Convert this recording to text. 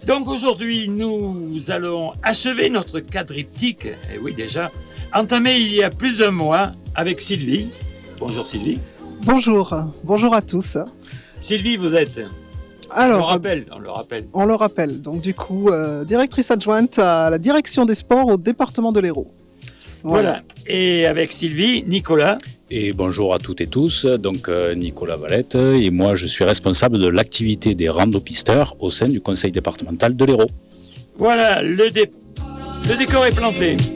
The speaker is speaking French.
Donc aujourd'hui, nous allons achever notre quadriptyque, et oui déjà, entamé il y a plus d'un mois avec Sylvie. Bonjour Sylvie. Bonjour à tous. Sylvie, vous êtes, Alors, on le rappelle. Donc du coup, directrice adjointe à la direction des sports au département de l'Hérault. Voilà. Et avec Sylvie, Nicolas. Et bonjour à toutes et tous, donc Nicolas Valette, et moi je suis responsable de l'activité des rando-pisteurs au sein du conseil départemental de l'Hérault. Voilà, le décor est planté.